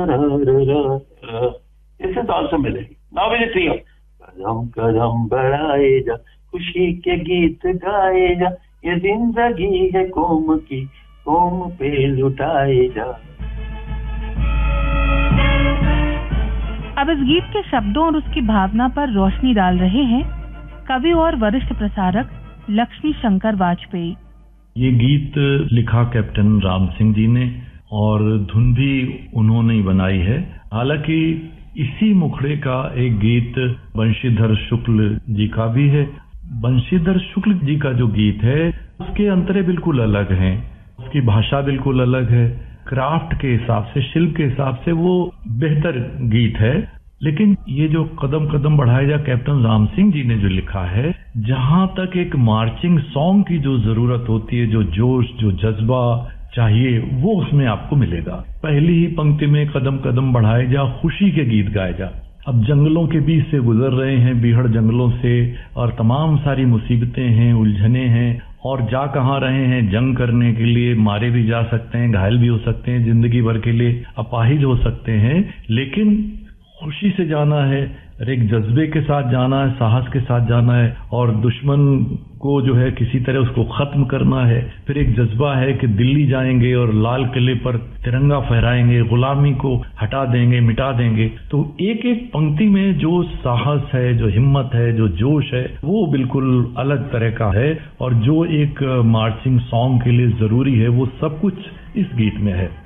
इससे ताल से मिलेगी। Now with trio. कदम कदम बढ़ाए जा, खुशी के गीत गाए जा, ये जिंदगी है कौम की, कौम पे लुटाए जा। अब इस गीत के शब्दों और उसकी भावना पर रोशनी डाल रहे हैं कवि और वरिष्ठ प्रसारक लक्ष्मी शंकर वाजपेयी। ये गीत लिखा कैप्टन राम सिंह जी ने और धुन भी उन्होंने ही बनाई है। हालांकि इसी मुखड़े का एक गीत बंशीधर शुक्ल जी का भी है। बंशीधर शुक्ल जी का जो गीत है उसके अंतरे बिल्कुल अलग हैं, उसकी भाषा बिल्कुल अलग है, क्राफ्ट के हिसाब से, शिल्प के हिसाब से वो बेहतर गीत है। लेकिन ये जो कदम कदम बढ़ाए जा कैप्टन राम सिंह जी ने जो लिखा है, जहां तक एक मार्चिंग सॉन्ग की जो जरूरत होती है, जो जोश, जो जज्बा चाहिए, वो उसमें आपको मिलेगा। पहली ही पंक्ति में कदम कदम बढ़ाए जा, खुशी के गीत गाए जा। अब जंगलों के बीच से गुजर रहे हैं, बीहड़ जंगलों से, और तमाम सारी मुसीबतें हैं, उलझने हैं, और जा कहाँ रहे हैं, जंग करने के लिए, मारे भी जा सकते हैं, घायल भी हो सकते हैं, जिंदगी भर के लिए अपाहिज हो सकते हैं, लेकिन खुशी से जाना है, एक जज्बे के साथ जाना है, साहस के साथ जाना है, और दुश्मन को जो है किसी तरह उसको खत्म करना है। फिर एक जज्बा है कि दिल्ली जाएंगे और लाल किले पर तिरंगा फहराएंगे, गुलामी को हटा देंगे, मिटा देंगे। तो एक एक पंक्ति में जो साहस है, जो हिम्मत है, जो जोश है, वो बिल्कुल अलग तरह का है, और जो एक मार्चिंग सॉन्ग के लिए जरूरी है वो सब कुछ इस गीत में है।